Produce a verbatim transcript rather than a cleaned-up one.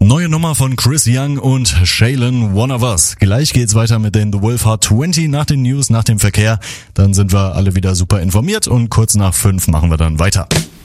Neue Nummer von Chris Young und Shaylin, One of Us. Gleich geht's weiter mit den The Wolf Heart zwanzig nach den News, nach dem Verkehr. Dann sind wir alle wieder super informiert und kurz nach fünf machen wir dann weiter.